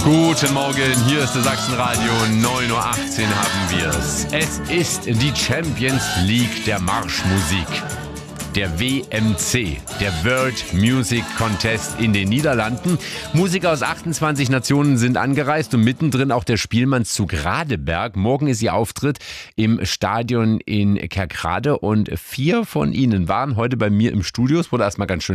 Guten Morgen, hier ist der Sachsenradio, 9.18 Uhr haben wir's. Es ist die Champions League der Marschmusik. Der WMC, der World Music Contest in den Niederlanden. Musiker aus 28 Nationen sind angereist und mittendrin auch der Spielmannszug Radeberg. Morgen ist ihr Auftritt im Stadion in Kerkrade und 4 von ihnen waren heute bei mir im Studio. Es wurde erstmal ganz schön